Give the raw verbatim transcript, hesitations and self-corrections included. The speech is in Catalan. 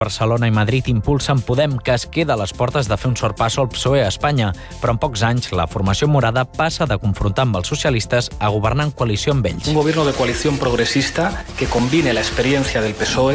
Barcelona i Madrid impulsen Podem, que es queda a les portes de fer un sorpasso al P S O E a Espanya. Però en pocs anys, la formació morada passa de confrontar amb els socialistes a governar en coalició amb ells. Un gobierno de coalición progresista que combine la experiencia del P S O E